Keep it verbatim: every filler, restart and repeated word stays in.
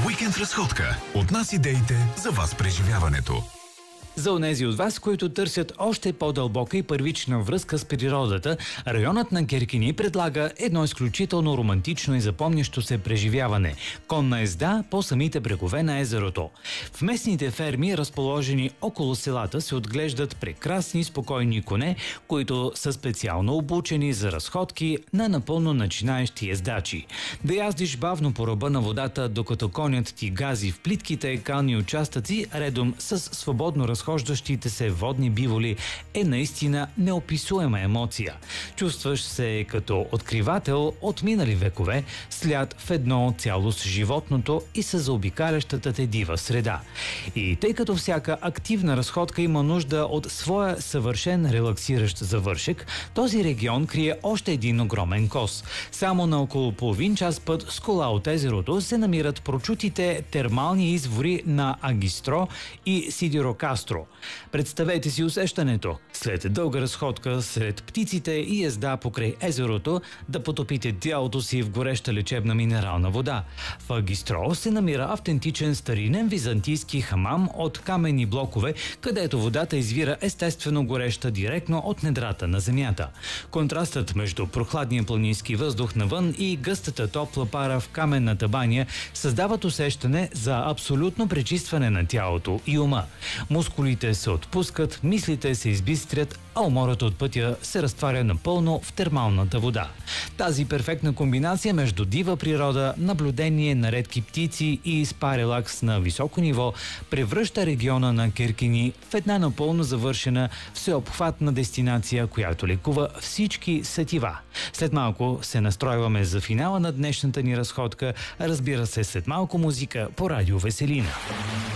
Уикенд разходка. От нас идеите, за вас преживяването. За онези от вас, които търсят още по-дълбока и първична връзка с природата, районът на Киркини предлага едно изключително романтично и запомнящо се преживяване – конна езда по самите брегове на езерото. В местните ферми, разположени около селата, се отглеждат прекрасни, спокойни коне, които са специално обучени за разходки на напълно начинаещи ездачи. Да яздиш бавно по ръба на водата, докато конят ти гази в плитките кални участъци, редом с свободно разходките, разхождащите се водни биволи, е наистина неописуема емоция. Чувстваш се като откривател от минали векове, след в едно цяло с животното и с заобикалящата те дива среда. И тъй като всяка активна разходка има нужда от своя съвършен релаксиращ завършек, този регион крие още един огромен кос. Само на около половин час път с кола от езерото се намират прочутите термални извори на Агистро и Сидирокастро. Представете си усещането след дълга разходка сред птиците и езда покрай езерото да потопите тялото си в гореща лечебна минерална вода. В Агистро се намира автентичен старинен византийски хамам от каменни блокове, където водата извира естествено гореща директно от недрата на земята. Контрастът между прохладния планински въздух навън и гъстата топла пара в каменната баня създават усещане за абсолютно пречистване на тялото и ума. Мускулите се отпускат, мислите се избистрят, а уморът от пътя се разтваря напълно в термалната вода. Тази перфектна комбинация между дива природа, наблюдение на редки птици и спа релакс на високо ниво превръща региона на Киркини в една напълно завършена, всеобхватна дестинация, която лекува всички сетива. След малко се настройваме за финала на днешната ни разходка, разбира се, след малко музика по радио Веселина.